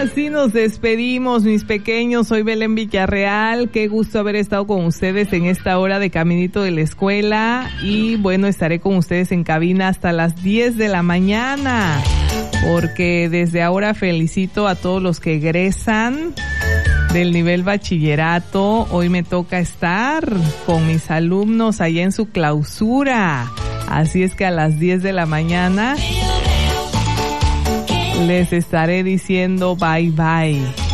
Así nos despedimos, mis pequeños. Soy Belén Villarreal. Qué gusto haber estado con ustedes en esta hora de caminito de la escuela. Y bueno, estaré con ustedes en cabina hasta las 10 de la mañana. Porque desde ahora felicito a todos los que egresan del nivel bachillerato. Hoy me toca estar con mis alumnos allá en su clausura. Así es que a las 10 de la mañana les estaré diciendo bye bye.